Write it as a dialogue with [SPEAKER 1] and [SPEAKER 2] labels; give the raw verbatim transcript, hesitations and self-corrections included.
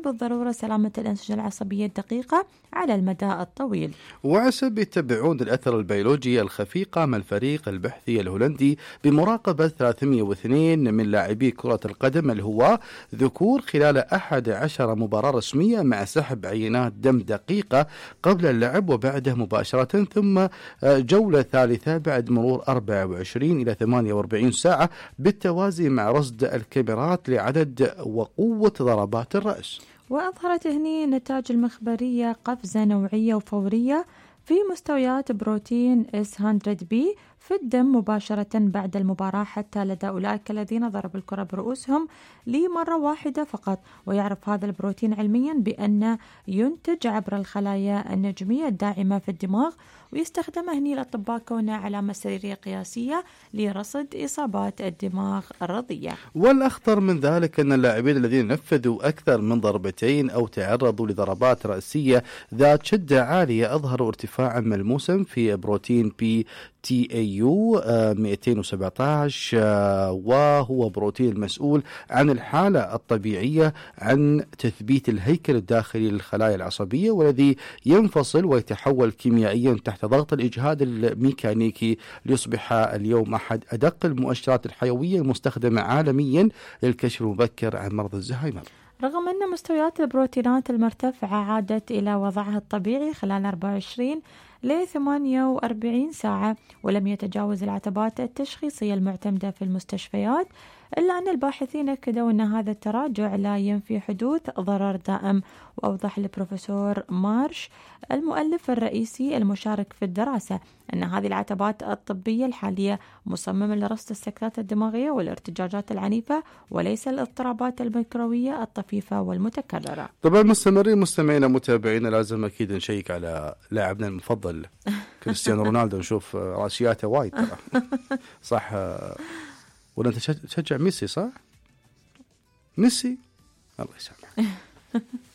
[SPEAKER 1] بالضرورة سلامة الأنسجة العصبية الدقيقة على المدى الطويل.
[SPEAKER 2] وعسب يتبعون الأثر البيولوجي الخفي، قام الفريق البحثي الهولندي بمراقبة ثلاثمئة واثنين من لاعبي كرة القدم الهواة ذكور خلال أحد عشر مباراة رسمية مع سحب عينات دم دقيقة قبل اللعب وبعده مباشرة، ثم جولة ثالثة بعد مرور أربعة وعشرين إلى ثمانية وأربعين ساعة بالتوازي مع رصد الكاميرات لعدد وقوة ضربات الرأس.
[SPEAKER 1] وأظهرت هني النتائج المخبرية قفزة نوعية وفورية في مستويات بروتين إس مئة بي في الدم مباشرة بعد المباراة، حتى لدى أولئك الذين ضربوا الكرة برؤوسهم لمرة واحدة فقط. ويعرف هذا البروتين علميا بأن ينتج عبر الخلايا النجمية الداعمة في الدماغ، ويستخدم هني الأطباء كونه علامة سريرية قياسية لرصد إصابات الدماغ الرضية.
[SPEAKER 2] والأخطر من ذلك أن اللاعبين الذين نفذوا أكثر من ضربتين أو تعرضوا لضربات رأسية ذات شدة عالية أظهروا ارتفاعا ملموسا في بروتين بي تي اي يو مئتين وسبعة عشر، وهو بروتين المسؤول عن الحالة الطبيعية عن تثبيت الهيكل الداخلي للخلايا العصبية، والذي ينفصل ويتحول كيميائيا تحت ضغط الإجهاد الميكانيكي ليصبح اليوم أحد أدق المؤشرات الحيوية المستخدمة عالميا للكشف المبكر عن مرض الزهايمر.
[SPEAKER 1] رغم أن مستويات البروتينات المرتفعة عادت إلى وضعها الطبيعي خلال أربعة وعشرين ل ثمانية وأربعين ساعة ولم يتجاوز العتبات التشخيصية المعتمدة في المستشفيات، إلا أن الباحثين أكدوا أن هذا التراجع لا ينفي حدوث ضرر دائم. وأوضح البروفيسور مارش المؤلف الرئيسي المشارك في الدراسة أن هذه العتبات الطبية الحالية مصممة لرصد السكتات الدماغية والارتجاجات العنيفة وليس الاضطرابات الميكروية الطفيفة والمتكررة.
[SPEAKER 2] طبعا مستمرين مستمعينا متابعينا، لازم أكيد نشيك على لاعبنا المفضل كريستيانو رونالدو، نشوف راسياته وايد ترى. صح ولا أنت تشجع ميسي؟ صح؟ ميسي الله يسامحك.